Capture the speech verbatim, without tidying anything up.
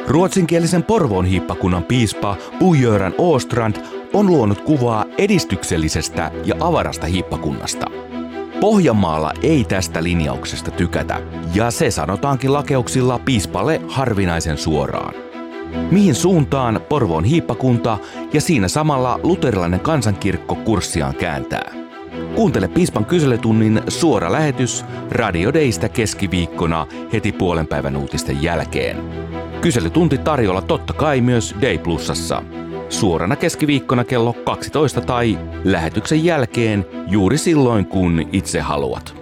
Ruotsinkielisen Porvoon hiippakunnan piispa Bo-Göran Åstrand on luonut kuvaa edistyksellisestä ja avarasta hiippakunnasta. Pohjanmaalla ei tästä linjauksesta tykätä, ja se sanotaankin lakeuksilla piispalle harvinaisen suoraan. Mihin suuntaan Porvoon hiippakunta ja siinä samalla luterilainen kansankirkko kurssiaan kääntää? Kuuntele piispan kyselytunnin suora lähetys Radio Daystä keskiviikkona heti puolen päivän uutisten jälkeen. Kyselytunti tarjolla totta kai myös Day Plusassa. Suorana keskiviikkona kello kaksitoista tai lähetyksen jälkeen juuri silloin kun itse haluat.